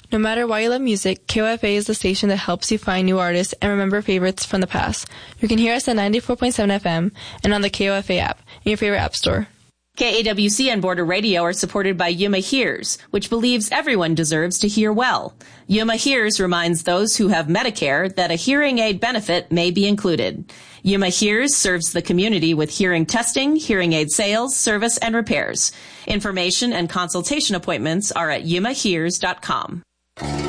No matter why you love music, KOFA is the station that helps you find new artists and remember favorites from the past. You can hear us at 94.7 FM and on the KOFA app in your favorite app store. KAWC and Border Radio are supported by Yuma Hears, which believes everyone deserves to hear well. Yuma Hears reminds those who have Medicare that a hearing aid benefit may be included. Yuma Hears serves the community with hearing testing, hearing aid sales, service, and repairs. Information and consultation appointments are at yumahears.com.